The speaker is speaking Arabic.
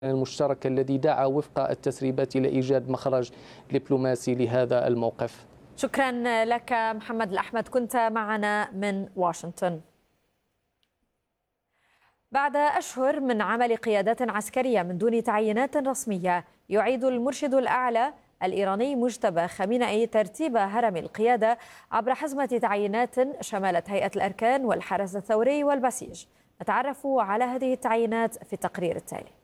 المشترك الذي دعا وفق التسريبات إلى إيجاد مخرج دبلوماسي لهذا الموقف. شكرا لك محمد الأحمد، كنت معنا من واشنطن. بعد أشهر من عمل قيادات عسكرية من دون تعيينات رسمية، يعيد المرشد الأعلى الإيراني مجتبى خامنئي ترتيب هرم القيادة عبر حزمة تعيينات شملت هيئة الأركان والحرس الثوري والبسيج. نتعرف على هذه التعيينات في التقرير التالي.